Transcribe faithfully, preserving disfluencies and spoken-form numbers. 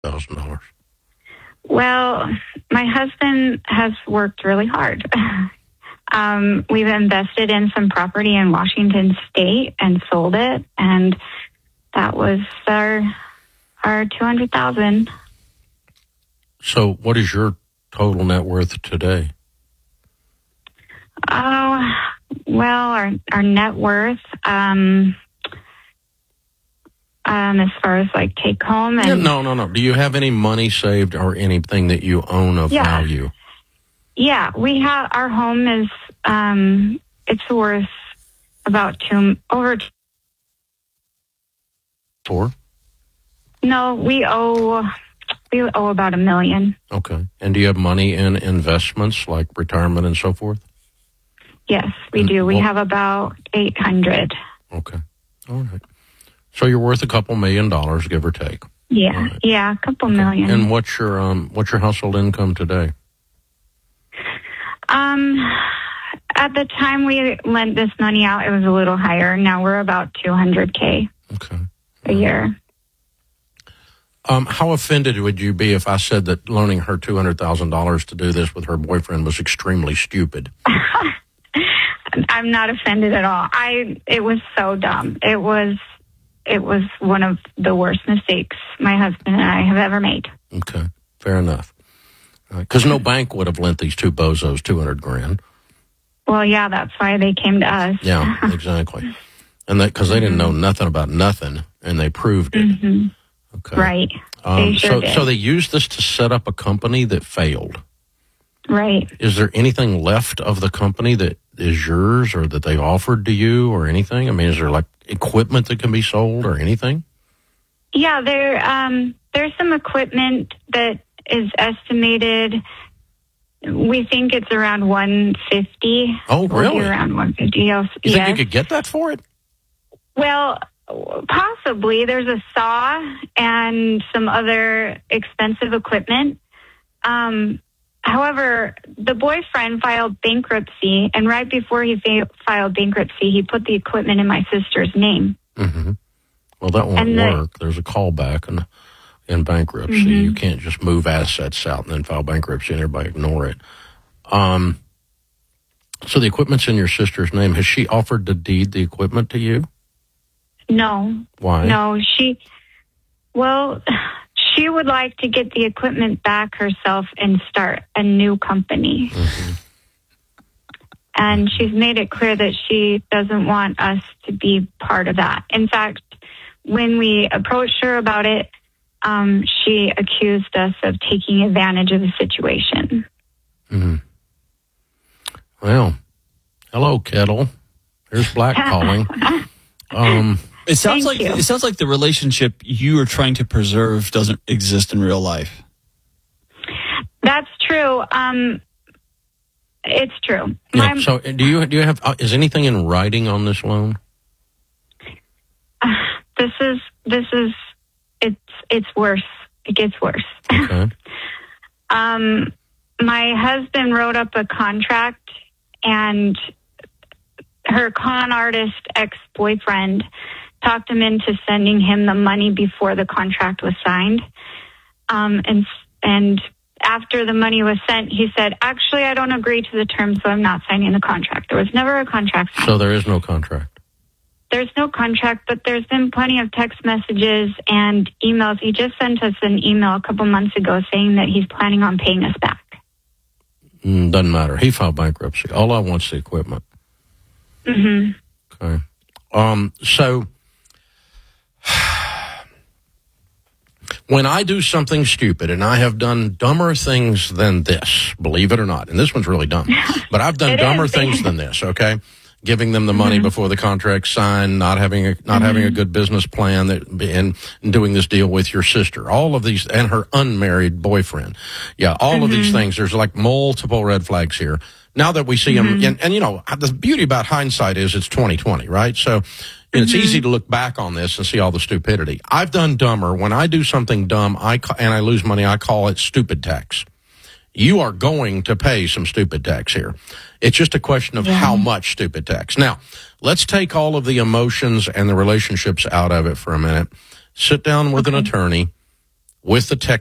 thousand dollars? Well, my husband has worked really hard. um, we've invested in some property in Washington State and sold it, and that was our our two hundred thousand dollars. So, what is your total net worth today? Oh, well, our our net worth, um, um, as far as like take home and Yeah, no, no, no. Do you have any money saved or anything that you own of Yeah. value? Yeah, we have our home is um, it's worth about two over. Four? No, we owe we owe about a million. Okay. And do you have money in investments like retirement and so forth? Yes, we And do. We what- have about eight hundred. Okay. All right. So you're worth a couple million dollars, give or take. Yeah, All right. yeah, a couple million. And what's your um what's your household income today? Um, at the time we lent this money out, it was a little higher. Now we're about two hundred K Okay. a year. Um, how offended would you be if I said that loaning her two hundred thousand dollars to do this with her boyfriend was extremely stupid? I'm not offended at all. I it was so dumb. It was it was one of the worst mistakes my husband and I have ever made. Okay, fair enough. Because no bank would have lent these two bozos two hundred grand. Well, yeah, that's why they came to us. Yeah, exactly. And that because they didn't know nothing about nothing, and they proved it. Mm-hmm. Okay, Right. Um, They sure so, did. so they used this to set up a company that failed. Right. Is there anything left of the company that is yours, or that they offered to you, or anything? I mean, is there like equipment that can be sold, or anything? Yeah, there um there's some equipment that is estimated. We think it's around one fifty. Oh, We'll be really? around one fifty. Yes. You think yes. you could get that for it? Well, possibly. There's a saw and some other expensive equipment. Um, however, the boyfriend filed bankruptcy, and right before he fa- filed bankruptcy, he put the equipment in my sister's name. Mm-hmm. Well, that won't And the- work. There's a callback in, in bankruptcy. Mm-hmm. You can't just move assets out and then file bankruptcy and everybody ignore it. Um, so the equipment's in your sister's name. Has she offered to deed the equipment to you? No, Why? no, she, well, she would like to get the equipment back herself and start a new company. Mm-hmm. And she's made it clear that she doesn't want us to be part of that. In fact, when we approached her about it, um, she accused us of taking advantage of the situation. Mm-hmm. Well, hello, Kettle. Here's Black calling. Um, It sounds Thank like you. it sounds like the relationship you are trying to preserve doesn't exist in real life. That's true. Um, it's true. yeah, My- so do you do you have uh, is anything in writing on this loan? this is this is it's it's worse. It gets worse. Okay. Um, my husband wrote up a contract, and her con artist ex-boyfriend talked him into sending him the money before the contract was signed. Um, and and after the money was sent, he said, "Actually, I don't agree to the terms, so I'm not signing the contract." There was never a contract signed. So there is no contract. There's no contract, but there's been plenty of text messages and emails. He just sent us an email a couple months ago saying that he's planning on paying us back. Mm, doesn't matter. He filed bankruptcy. All I want is the equipment. Mm-hmm. Okay. Um, so when I do something stupid, and I have done dumber things than this, believe it or not, and this one's really dumb, but I've done It dumber is. things than this, okay? Giving them the money Mm-hmm. before the contract's signed, not having a, not Mm-hmm. having a good business plan, that and, and doing this deal with your sister, all of these, and her unmarried boyfriend. Yeah, all Mm-hmm. of these things, there's like multiple red flags here. Now that we see them, Mm-hmm. and, and you know, the beauty about hindsight is it's twenty twenty, right? So and it's Mm-hmm. easy to look back on this and see all the stupidity. I've done dumber. When I do something dumb, I ca- and I lose money, I call it stupid tax. You are going to pay some stupid tax here. It's just a question of Yeah. how much stupid tax. Now, let's take all of the emotions and the relationships out of it for a minute. Sit down with an attorney. with the text